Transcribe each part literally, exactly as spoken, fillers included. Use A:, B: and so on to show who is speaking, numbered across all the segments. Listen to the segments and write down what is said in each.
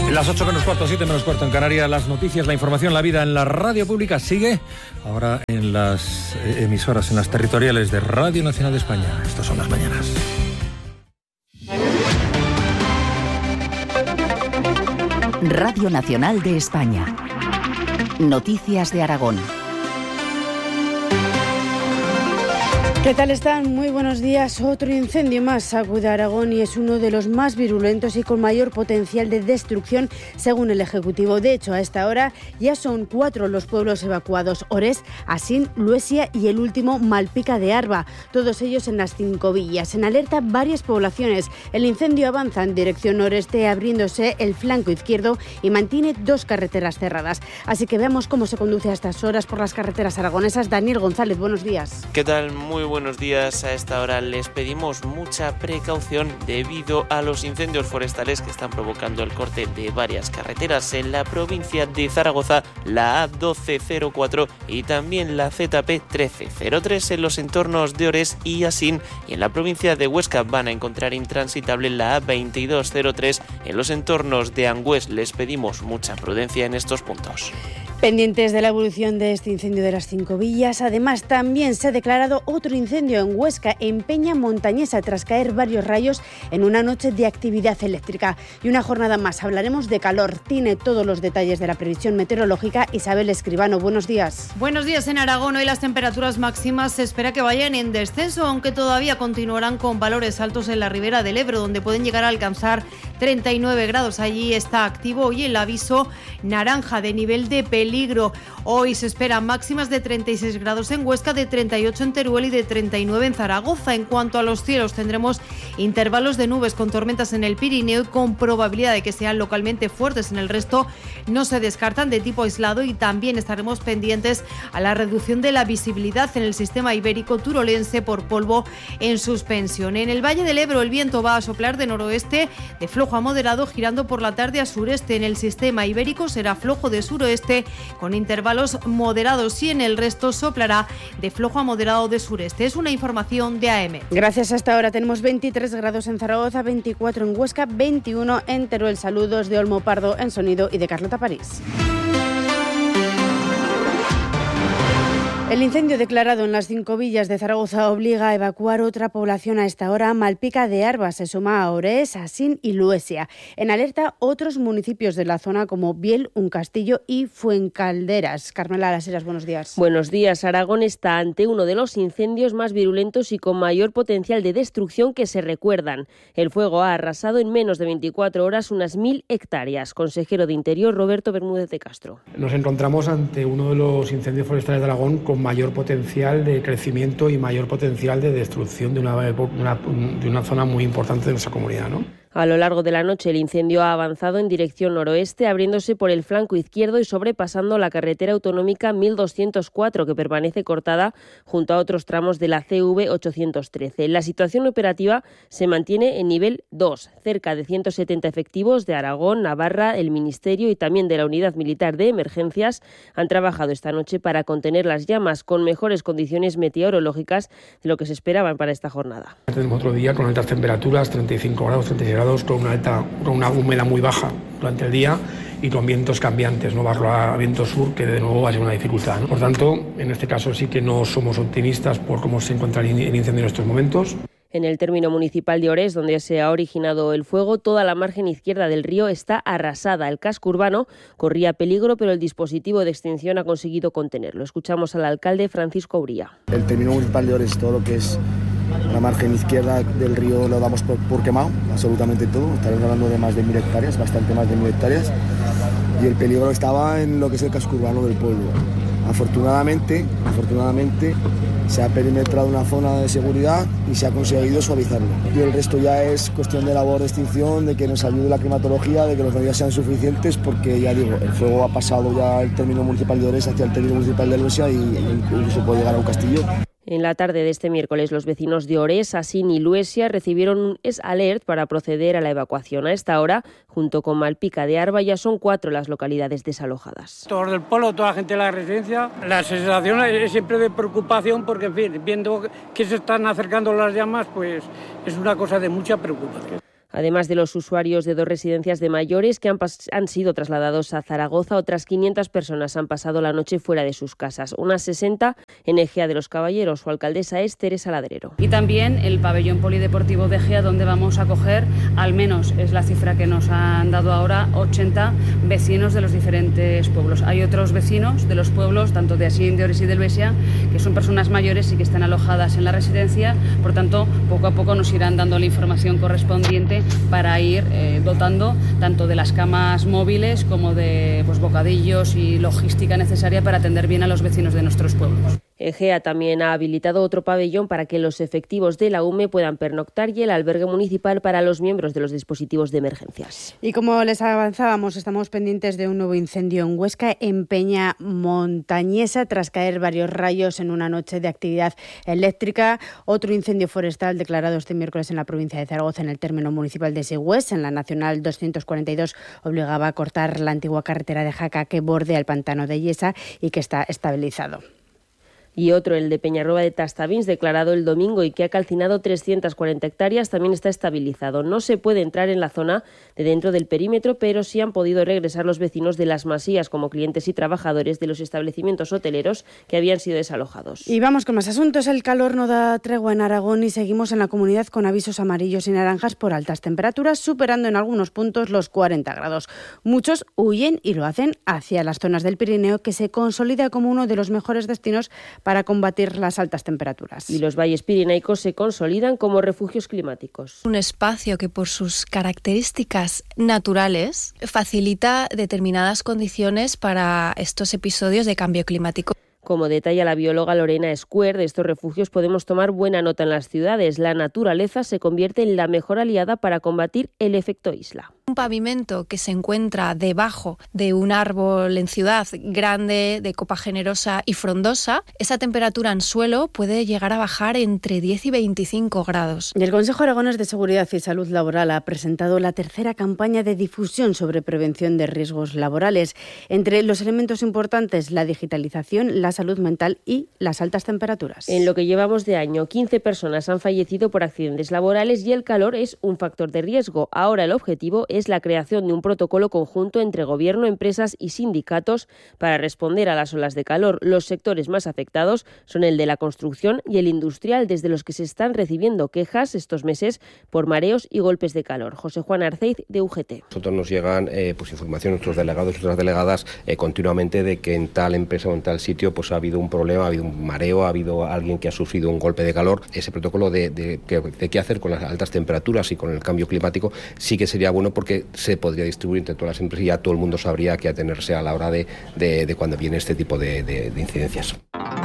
A: Las ocho menos cuarto, siete menos cuarto en Canarias, las noticias, la información, la vida en la radio pública sigue ahora en las emisoras, en las territoriales de Radio Nacional de España. Estas son las mañanas.
B: Radio Nacional de España. Noticias de Aragón.
C: ¿Qué tal están? Muy buenos días. Otro incendio más sacude a Aragón y es uno de los más virulentos y con mayor potencial de destrucción según el Ejecutivo. De hecho, a esta hora ya son cuatro los pueblos evacuados: Orés, Asín, Luesia y el último Malpica de Arba, todos ellos en las Cinco Villas. En alerta varias poblaciones. El incendio avanza en dirección noreste abriéndose el flanco izquierdo y mantiene dos carreteras cerradas. Así que veamos cómo se conduce a estas horas por las carreteras aragonesas. Daniel González, buenos días.
D: ¿Qué tal? Muy buenos días. A esta hora les pedimos mucha precaución debido a los incendios forestales que están provocando el corte de varias carreteras en la provincia de Zaragoza, la A doce cero cuatro y también la Z P trece cero tres en los entornos de Orés y Asín, y en la provincia de Huesca van a encontrar intransitable la A veintidós cero tres en los entornos de Angüés. Les pedimos mucha prudencia en estos puntos.
C: Pendientes de la evolución de este incendio de las Cinco Villas, además también se ha declarado otro incendio en Huesca, en Peña Montañesa, tras caer varios rayos en una noche de actividad eléctrica. Y una jornada más, hablaremos de calor. Tiene todos los detalles de la previsión meteorológica Isabel Escribano. Buenos días.
E: Buenos días. En Aragón hoy las temperaturas máximas se espera que vayan en descenso, aunque todavía continuarán con valores altos en la ribera del Ebro, donde pueden llegar a alcanzar treinta y nueve grados. Allí está activo hoy el aviso naranja de nivel de peligro. Hoy se esperan máximas de treinta y seis grados en Huesca, de treinta y ocho en Teruel y de treinta y nueve en Zaragoza. En cuanto a los cielos, tendremos intervalos de nubes con tormentas en el Pirineo y con probabilidad de que sean localmente fuertes. En el resto no se descartan, de tipo aislado, y también estaremos pendientes a la reducción de la visibilidad en el sistema ibérico turolense por polvo en suspensión. En el Valle del Ebro el viento va a soplar de noroeste de flojo a moderado, girando por la tarde a sureste. En el sistema ibérico será flojo de suroeste con intervalos moderados, y en el resto soplará de flojo a moderado de sureste. Es una información de A M.
C: Gracias. Hasta ahora tenemos veintitrés grados en Zaragoza, veinticuatro en Huesca, veintiuno en Teruel. Saludos de Olmo Pardo en sonido y de Carlota París. El incendio declarado en las Cinco Villas de Zaragoza obliga a evacuar otra población a esta hora. Malpica de Arba se suma a Orés, Asín y Luesia. En alerta otros municipios de la zona como Biel, Un Castillo y Fuencalderas. Carmela Las Heras, buenos días.
F: Buenos días. Aragón está ante uno de los incendios más virulentos y con mayor potencial de destrucción que se recuerdan. El fuego ha arrasado en menos de veinticuatro horas unas mil hectáreas. Consejero de Interior, Roberto Bermúdez de Castro.
G: Nos encontramos ante uno de los incendios forestales de Aragón con mayor potencial de crecimiento y mayor potencial de destrucción de una, una, de una zona muy importante de nuestra comunidad, ¿no?
F: A lo largo de la noche el incendio ha avanzado en dirección noroeste, abriéndose por el flanco izquierdo y sobrepasando la carretera autonómica mil doscientos cuatro, que permanece cortada junto a otros tramos de la C V ochocientos trece. La situación operativa se mantiene en nivel dos. Cerca de ciento setenta efectivos de Aragón, Navarra, el Ministerio y también de la Unidad Militar de Emergencias han trabajado esta noche para contener las llamas con mejores condiciones meteorológicas de lo que se esperaban para esta jornada.
G: Tenemos otro día con altas temperaturas, treinta y cinco grados, treinta y seis grados, con una, alta, con una humedad muy baja durante el día y con vientos cambiantes, no barro a viento sur, que de nuevo va a ser una dificultad, ¿no? Por tanto, en este caso sí que no somos optimistas por cómo se encuentra el incendio en estos momentos.
F: En el término municipal de Orés, donde se ha originado el fuego, toda la margen izquierda del río está arrasada. El casco urbano corría peligro, pero el dispositivo de extinción ha conseguido contenerlo. Escuchamos al alcalde Francisco Uría.
H: El término municipal de Orés, todo lo que es la margen izquierda del río lo damos por, por quemado, absolutamente todo. Estaremos hablando de más de mil hectáreas, bastante más de mil hectáreas. Y el peligro estaba en lo que es el casco urbano del pueblo. Afortunadamente, afortunadamente se ha perimetrado una zona de seguridad y se ha conseguido suavizarlo. Y el resto ya es cuestión de labor de extinción, de que nos ayude la climatología, de que los medios sean suficientes, porque ya digo, el fuego ha pasado ya el término municipal de Orés hacia el término municipal de Luesia y incluso puede llegar a Un Castillo.
F: En la tarde de este miércoles, los vecinos de Orés, Asín y Luesia recibieron un S-Alert para proceder a la evacuación. A esta hora, junto con Malpica de Arba, ya son cuatro las localidades desalojadas.
I: Todos del pueblo, toda la gente de la residencia. La sensación es siempre de preocupación porque, en fin, viendo que se están acercando las llamas, pues es una cosa de mucha preocupación.
F: Además de los usuarios de dos residencias de mayores que han, han sido trasladados a Zaragoza, otras quinientas personas han pasado la noche fuera de sus casas, unas sesenta en Ejea de los Caballeros. Su alcaldesa es Teresa Ladrero.
J: Y también el pabellón polideportivo de Ejea, donde vamos a acoger, al menos es la cifra que nos han dado ahora, ochenta vecinos de los diferentes pueblos. Hay otros vecinos de los pueblos, tanto de Asín, de Ores y del Besia, que son personas mayores y que están alojadas en la residencia. Por tanto, poco a poco nos irán dando la información correspondiente para ir eh, dotando tanto de las camas móviles como de pues, bocadillos y logística necesaria para atender bien a los vecinos de nuestros pueblos.
F: Ejea también ha habilitado otro pabellón para que los efectivos de la U M E puedan pernoctar y el albergue municipal para los miembros de los dispositivos de emergencias.
C: Y como les avanzábamos, estamos pendientes de un nuevo incendio en Huesca, en Peña Montañesa, tras caer varios rayos en una noche de actividad eléctrica. Otro incendio forestal declarado este miércoles en la provincia de Zaragoza, en el término municipal de Sigüés, en la Nacional doscientos cuarenta y dos, obligaba a cortar la antigua carretera de Jaca que bordea el pantano de Yesa y que está estabilizado.
F: Y otro, el de Peñarroba de Tastavins, declarado el domingo y que ha calcinado trescientas cuarenta hectáreas, también está estabilizado. No se puede entrar en la zona de dentro del perímetro, pero sí han podido regresar los vecinos de las masías como clientes y trabajadores de los establecimientos hoteleros que habían sido desalojados.
C: Y vamos con más asuntos. El calor no da tregua en Aragón y seguimos en la comunidad con avisos amarillos y naranjas por altas temperaturas, superando en algunos puntos los cuarenta grados. Muchos huyen y lo hacen hacia las zonas del Pirineo, que se consolida como uno de los mejores destinos para combatir las altas temperaturas.
F: Y los valles pirenaicos se consolidan como refugios climáticos.
K: Un espacio que por sus características naturales facilita determinadas condiciones para estos episodios de cambio climático.
F: Como detalla la bióloga Lorena Escuer, de estos refugios podemos tomar buena nota en las ciudades. La naturaleza se convierte en la mejor aliada para combatir el efecto isla.
K: Un pavimento que se encuentra debajo de un árbol en ciudad grande, de copa generosa y frondosa, esa temperatura en suelo puede llegar a bajar entre diez y veinticinco grados.
C: Y el Consejo Aragonés de Seguridad y Salud Laboral ha presentado la tercera campaña de difusión sobre prevención de riesgos laborales. Entre los elementos importantes, la digitalización, la salud mental y las altas temperaturas.
F: En lo que llevamos de año, quince personas han fallecido por accidentes laborales y el calor es un factor de riesgo. Ahora el objetivo es la creación de un protocolo conjunto entre gobierno, empresas y sindicatos para responder a las olas de calor. Los sectores más afectados son el de la construcción y el industrial, desde los que se están recibiendo quejas estos meses por mareos y golpes de calor. José Juan Arceiz, de U G T.
L: Nosotros nos llegan eh, pues información, nuestros delegados y nuestras delegadas, eh, continuamente de que en tal empresa o en tal sitio pues ha habido un problema, ha habido un mareo, ha habido alguien que ha sufrido un golpe de calor. Ese protocolo de, de, de, de qué hacer con las altas temperaturas y con el cambio climático sí que sería bueno, porque se podría distribuir entre todas las empresas y ya todo el mundo sabría a qué atenerse a la hora de, de, de cuando viene este tipo de, de, de incidencias.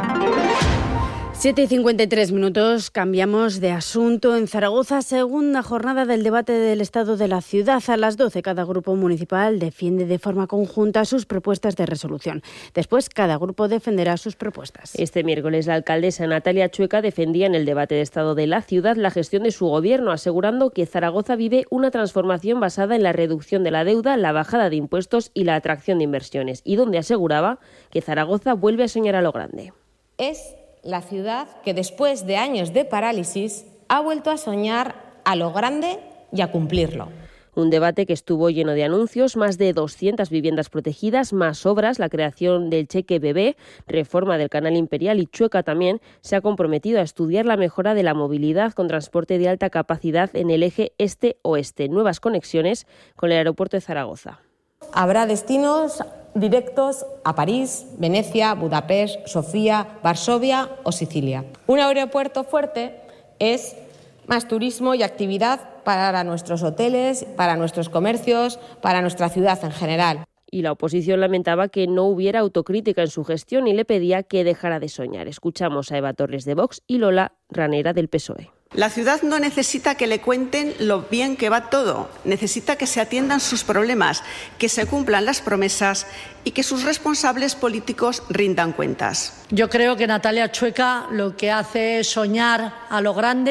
C: siete y cincuenta y tres minutos, cambiamos de asunto. En Zaragoza, segunda jornada del debate del estado de la ciudad. A las doce, cada grupo municipal defiende de forma conjunta sus propuestas de resolución. Después, cada grupo defenderá sus propuestas.
F: Este miércoles, la alcaldesa Natalia Chueca defendía en el debate de estado de la ciudad la gestión de su gobierno, asegurando que Zaragoza vive una transformación basada en la reducción de la deuda, la bajada de impuestos y la atracción de inversiones, y donde aseguraba que Zaragoza vuelve a soñar a lo grande.
M: Es la ciudad que después de años de parálisis ha vuelto a soñar a lo grande y a cumplirlo.
F: Un debate que estuvo lleno de anuncios, más de doscientas viviendas protegidas, más obras, la creación del cheque bebé, reforma del Canal Imperial, y Chueca también se ha comprometido a estudiar la mejora de la movilidad con transporte de alta capacidad en el eje este-oeste, nuevas conexiones con el aeropuerto de Zaragoza.
M: Habrá destinos directos a París, Venecia, Budapest, Sofía, Varsovia o Sicilia. Un aeropuerto fuerte es más turismo y actividad para nuestros hoteles, para nuestros comercios, para nuestra ciudad en general.
F: Y la oposición lamentaba que no hubiera autocrítica en su gestión y le pedía que dejara de soñar. Escuchamos a Eva Torres de Vox y Lola Ranera del P S O E.
N: La ciudad no necesita que le cuenten lo bien que va todo, necesita que se atiendan sus problemas, que se cumplan las promesas y que sus responsables políticos rindan cuentas.
O: Yo creo que Natalia Chueca lo que hace es soñar a lo grande,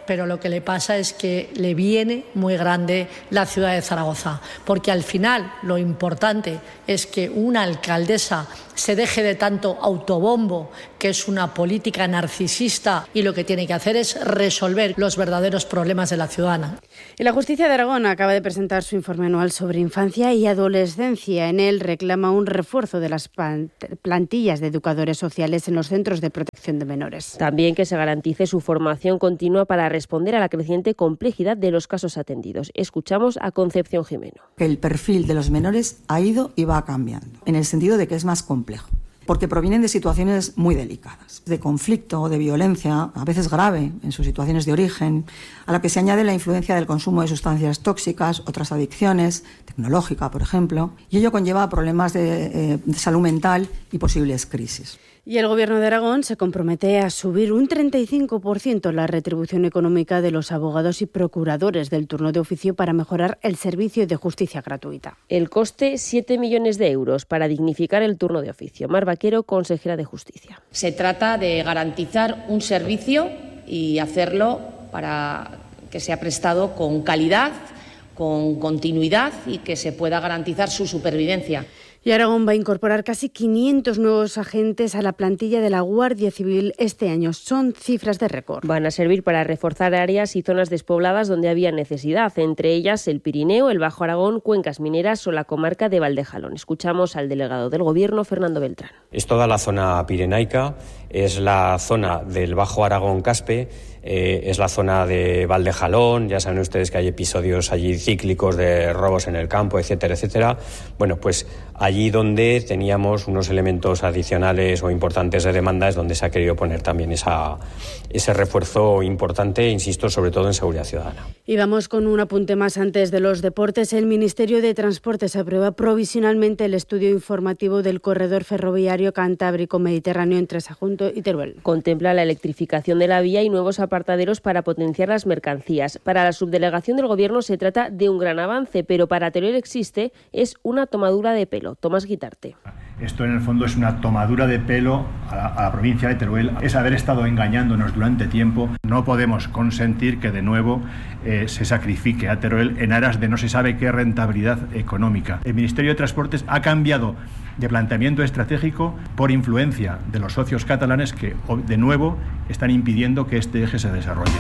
O: pero lo que le pasa es que le viene muy grande la ciudad de Zaragoza, porque al final lo importante es que una alcaldesa se deje de tanto autobombo, que es una política narcisista, y lo que tiene que hacer es resolver los verdaderos problemas de la ciudadana.
C: Y la Justicia de Aragón acaba de presentar su informe anual sobre infancia y adolescencia. En él reclama un refuerzo de las plantillas de educadores sociales en los centros de protección de menores.
F: También que se garantice su formación continua para responder a la creciente complejidad de los casos atendidos. Escuchamos a Concepción Jimeno.
P: El perfil de los menores ha ido y va cambiando, en el sentido de que es más complejo, porque provienen de situaciones muy delicadas, de conflicto, de violencia, a veces grave en sus situaciones de origen, a la que se añade la influencia del consumo de sustancias tóxicas, otras adicciones, tecnológica, por ejemplo, y ello conlleva problemas de, eh, de salud mental y posibles crisis.
C: Y el Gobierno de Aragón se compromete a subir un treinta y cinco por ciento la retribución económica de los abogados y procuradores del turno de oficio para mejorar el servicio de justicia gratuita.
F: El coste, siete millones de euros para dignificar el turno de oficio. Mar Vaquero, consejera de Justicia.
Q: Se trata de garantizar un servicio y hacerlo para que sea prestado con calidad, con continuidad y que se pueda garantizar su supervivencia.
C: Y Aragón va a incorporar casi quinientos nuevos agentes a la plantilla de la Guardia Civil este año. Son cifras de récord.
F: Van a servir para reforzar áreas y zonas despobladas donde había necesidad, entre ellas el Pirineo, el Bajo Aragón, cuencas mineras o la comarca de Valdejalón. Escuchamos al delegado del Gobierno, Fernando Beltrán.
R: Es toda la zona pirenaica, es la zona del Bajo Aragón Caspe, eh, es la zona de Valdejalón. Ya saben ustedes que hay episodios allí cíclicos de robos en el campo, etcétera, etcétera. Bueno, pues allí donde teníamos unos elementos adicionales o importantes de demanda es donde se ha querido poner también esa, ese refuerzo importante, insisto, sobre todo en seguridad ciudadana.
C: Y vamos con un apunte más antes de los deportes. El Ministerio de Transportes aprueba provisionalmente el estudio informativo del corredor ferroviario Cantábrico-Mediterráneo entre Sagunto y Teruel.
F: Contempla la electrificación de la vía y nuevos apartaderos para potenciar las mercancías. Para la subdelegación del Gobierno se trata de un gran avance, pero para Teruel existe es una tomadura de pelo. Tomás Guitarte.
S: Esto en el fondo es una tomadura de pelo a la, a la provincia de Teruel, es haber estado engañándonos durante tiempo. No podemos consentir que de nuevo eh, se sacrifique a Teruel en aras de no se sabe qué rentabilidad económica. El Ministerio de Transportes ha cambiado de planteamiento estratégico por influencia de los socios catalanes que de nuevo están impidiendo que este eje se desarrolle.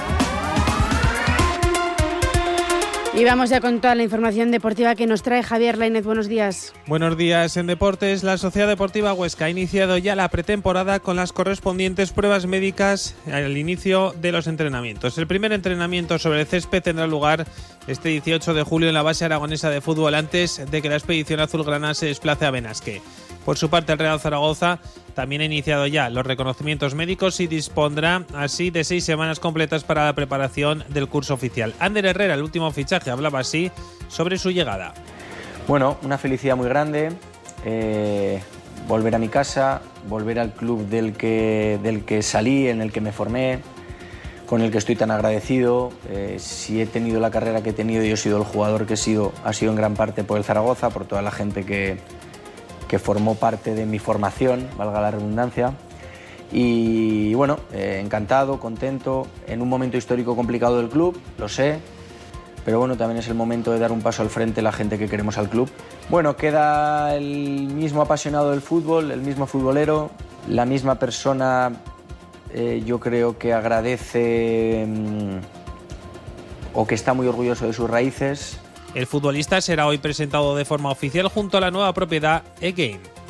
C: Y vamos ya con toda la información deportiva que nos trae Javier Lainez. Buenos días.
T: Buenos días. En deportes, la Sociedad Deportiva Huesca ha iniciado ya la pretemporada con las correspondientes pruebas médicas al inicio de los entrenamientos. El primer entrenamiento sobre el césped tendrá lugar este dieciocho de julio en la base aragonesa de fútbol antes de que la expedición azulgrana se desplace a Benasque. Por su parte, el Real Zaragoza también ha iniciado ya los reconocimientos médicos y dispondrá así de seis semanas completas para la preparación del curso oficial. Ander Herrera, el último fichaje, hablaba así sobre su llegada.
U: Bueno, una felicidad muy grande, eh, volver a mi casa, volver al club del que, del que salí, en el que me formé, con el que estoy tan agradecido. Eh, si he tenido la carrera que he tenido y he sido el jugador que he sido, ha sido en gran parte por el Zaragoza, por toda la gente que... que formó parte de mi formación, valga la redundancia, y bueno, eh, encantado, contento, en un momento histórico complicado del club, lo sé, pero bueno, también es el momento de dar un paso al frente la gente que queremos al club. Bueno, queda el mismo apasionado del fútbol, el mismo futbolero, la misma persona, eh, yo creo que agradece mmm, o que está muy orgulloso de sus raíces.
T: El futbolista será hoy presentado de forma oficial junto a la nueva propiedad E-Game.